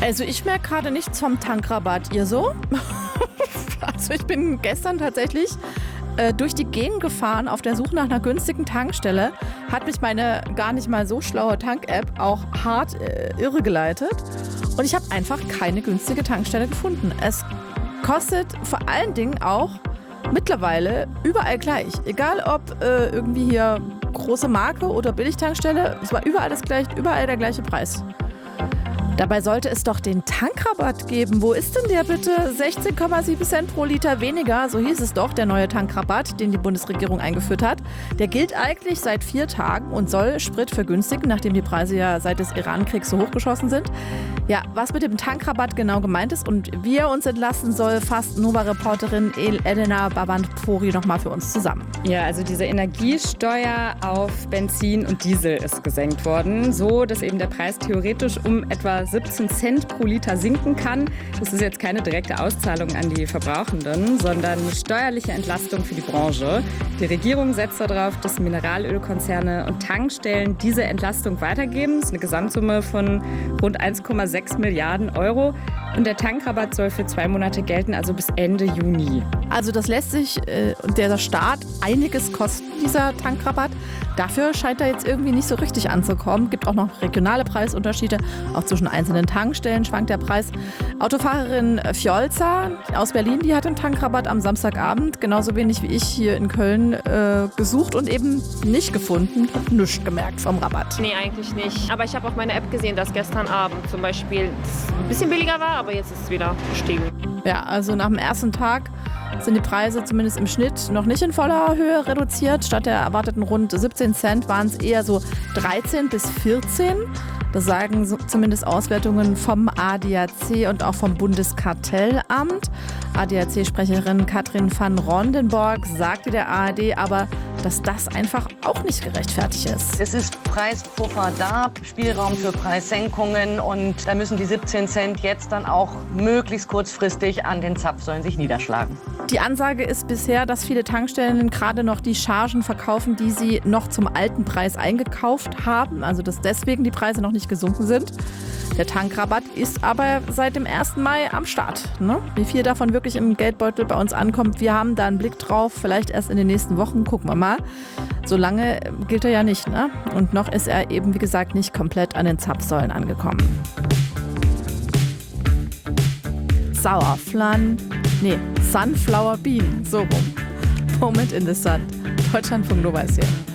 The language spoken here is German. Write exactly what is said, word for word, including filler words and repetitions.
Also ich merke gerade nichts vom Tankrabatt. Ihr so? Also ich bin gestern tatsächlich äh, durch die Gegend gefahren auf der Suche nach einer günstigen Tankstelle. Hat mich meine gar nicht mal so schlaue Tank-App auch hart äh, irregeleitet. Und ich habe einfach keine günstige Tankstelle gefunden. Es kostet vor allen Dingen auch mittlerweile überall gleich. Egal ob äh, irgendwie hier große Marke oder Billigtankstelle, es war überall das gleiche, überall der gleiche Preis. Dabei sollte es doch den Tankrabatt geben. Wo ist denn der bitte? sechzehn Komma sieben Cent pro Liter weniger, so hieß es doch, der neue Tankrabatt, den die Bundesregierung eingeführt hat. Der gilt eigentlich seit vier Tagen und soll Sprit vergünstigen, nachdem die Preise ja seit des Iran-Kriegs so hochgeschossen sind. Ja, was mit dem Tankrabatt genau gemeint ist und wie er uns entlasten soll, fasst Nova-Reporterin Elena Baband-Pori nochmal für uns zusammen. Ja, also diese Energiesteuer auf Benzin und Diesel ist gesenkt worden, so dass eben der Preis theoretisch um etwa siebzehn Cent pro Liter sinken kann. Das ist jetzt keine direkte Auszahlung an die Verbrauchenden, sondern eine steuerliche Entlastung für die Branche. Die Regierung setzt darauf, dass Mineralölkonzerne und Tankstellen diese Entlastung weitergeben. Das ist eine Gesamtsumme von rund eins Komma sechs Milliarden Euro. Und der Tankrabatt soll für zwei Monate gelten, also bis Ende Juni. Also das lässt sich äh, der Staat einiges kosten, dieser Tankrabatt. Dafür scheint er jetzt irgendwie nicht so richtig anzukommen. Gibt auch noch regionale Preisunterschiede. Auch zwischen einzelnen Tankstellen schwankt der Preis. Autofahrerin Fjolza aus Berlin, die hat den Tankrabatt am Samstagabend genauso wenig wie ich hier in Köln äh, gesucht und eben nicht gefunden. Hat nichts gemerkt vom Rabatt. Nee, eigentlich nicht. Aber ich habe auf meiner App gesehen, dass gestern Abend zum Beispiel es ein bisschen billiger war, aber jetzt ist es wieder gestiegen. Ja, also nach dem ersten Tag sind die Preise zumindest im Schnitt noch nicht in voller Höhe reduziert. Statt der erwarteten rund siebzehn Cent waren es eher so dreizehn bis vierzehn. Das sagen so zumindest Auswertungen vom A D A C und auch vom Bundeskartellamt. A D A C-Sprecherin Katrin van Rondenborg sagte der A R D aber, dass das einfach auch nicht gerechtfertigt ist. Es ist Preispuffer da, Spielraum für Preissenkungen und da müssen die siebzehn Cent jetzt dann auch möglichst kurzfristig an den Zapfsäulen sich niederschlagen. Die Ansage ist bisher, dass viele Tankstellen gerade noch die Chargen verkaufen, die sie noch zum alten Preis eingekauft haben, also dass deswegen die Preise noch nicht gesunken sind. Der Tankrabatt ist aber seit dem ersten Mai am Start. Ne? Wie viel davon wirklich im Geldbeutel bei uns ankommt, wir haben da einen Blick drauf. Vielleicht erst in den nächsten Wochen, gucken wir mal. So lange gilt er ja nicht. Ne? Und noch ist er eben, wie gesagt, nicht komplett an den Zapfsäulen angekommen. Sauerflan, nee, Sunflower Bean, so rum. Moment in the Sun. Deutschlandfunk Nova ist hier.